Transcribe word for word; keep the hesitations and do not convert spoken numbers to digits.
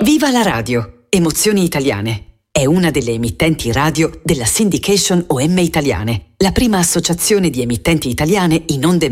Viva la radio! Emozioni Italiane. È una delle emittenti radio della Syndication O M Italiane, la prima associazione di emittenti italiane in onde